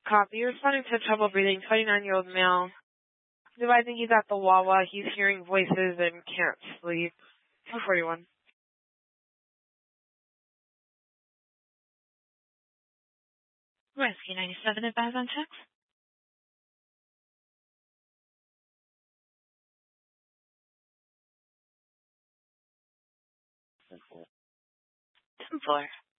Copy. Responding to trouble breathing, 29-year-old male. Advising he's at the Wawa. He's hearing voices and can't sleep. 241. Rescue 97, advise on checks. Ten 4.